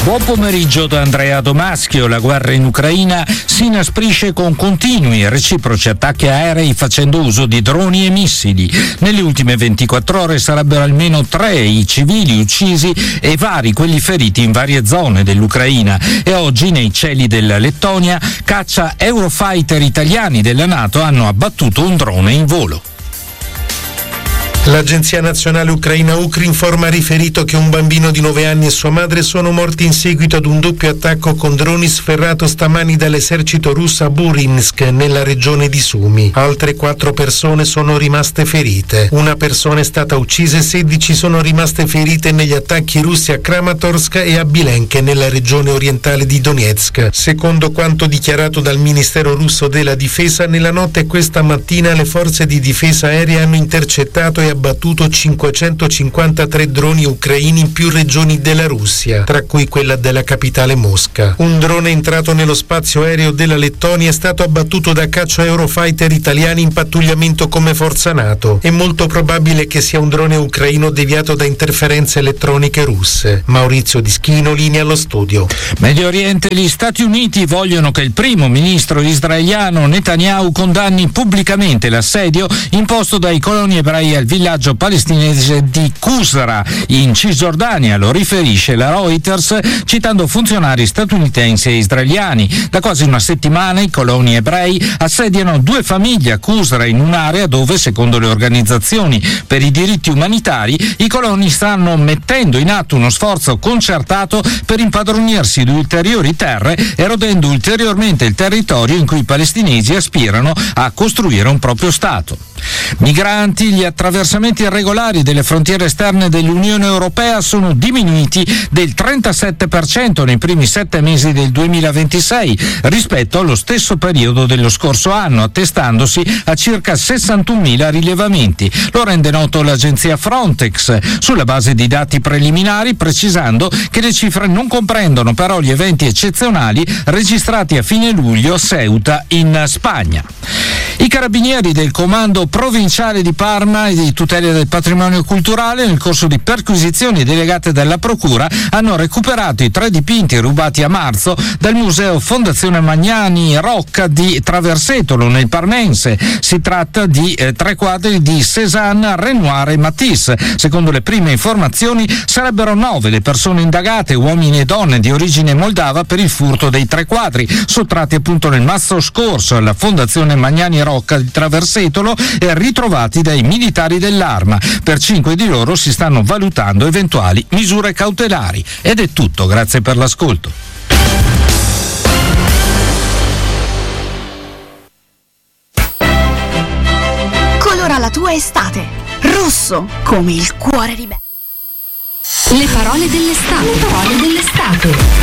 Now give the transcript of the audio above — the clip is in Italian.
Buon pomeriggio da Andrea Domaschio. La guerra in Ucraina si inasprisce con continui e reciproci attacchi aerei facendo uso di droni e missili. Nelle ultime 24 ore sarebbero almeno 3 i civili uccisi e vari quelli feriti in varie zone dell'Ucraina. E oggi nei cieli della Lettonia caccia Eurofighter italiani della NATO hanno abbattuto un drone in volo. L'Agenzia Nazionale Ucraina Ukrinform ha riferito che un bambino di 9 anni e sua madre sono morti in seguito ad un doppio attacco con droni sferrato stamani dall'esercito russo a Burinsk, nella regione di Sumi. Altre 4 persone sono rimaste ferite. Una persona è stata uccisa e 16 sono rimaste ferite negli attacchi russi a Kramatorsk e a Bilenke, nella regione orientale di Donetsk. Secondo quanto dichiarato dal Ministero russo della Difesa, nella notte e questa mattina le forze di difesa aerea hanno intercettato e abbattuto 553 droni ucraini in più regioni della Russia, tra cui quella della capitale Mosca. Un drone entrato nello spazio aereo della Lettonia è stato abbattuto da caccia Eurofighter italiani in pattugliamento come forza NATO. È molto probabile che sia un drone ucraino deviato da interferenze elettroniche russe. Maurizio Dischino, linea allo studio. Medio Oriente, gli Stati Uniti vogliono che il primo ministro israeliano Netanyahu condanni pubblicamente l'assedio imposto dai coloni ebrei al villaggio palestinese di Qusra in Cisgiordania, lo riferisce la Reuters citando funzionari statunitensi e israeliani. Da quasi una settimana i coloni ebrei assediano 2 famiglie a Qusra, in un'area dove, secondo le organizzazioni per i diritti umanitari, i coloni stanno mettendo in atto uno sforzo concertato per impadronirsi di ulteriori terre, erodendo ulteriormente il territorio in cui i palestinesi aspirano a costruire un proprio Stato. Migranti, gli attraversamenti irregolari delle frontiere esterne dell'Unione Europea sono diminuiti del 37% nei primi 7 mesi del 2026 rispetto allo stesso periodo dello scorso anno, attestandosi a circa 61.000 rilevamenti. Lo rende noto l'agenzia Frontex sulla base di dati preliminari, precisando che le cifre non comprendono però gli eventi eccezionali registrati a fine luglio a Ceuta in Spagna. I carabinieri del comando provinciale di Parma e di tutela del patrimonio culturale, nel corso di perquisizioni delegate dalla procura, hanno recuperato i 3 dipinti rubati a marzo dal museo Fondazione Magnani Rocca di Traversetolo nel Parmense. Si tratta di 3 quadri di Cézanne, Renoir e Matisse. Secondo le prime informazioni sarebbero 9 le persone indagate, uomini e donne di origine moldava, per il furto dei 3 quadri sottratti appunto nel marzo scorso alla Fondazione Magnani Rocca di Traversetolo e ritrovati dai militari dell'Arma. Per 5 di loro si stanno valutando eventuali misure cautelari. Ed è tutto, grazie per l'ascolto. Colora la tua estate rosso come il cuore di Beh. Le parole dell'estate.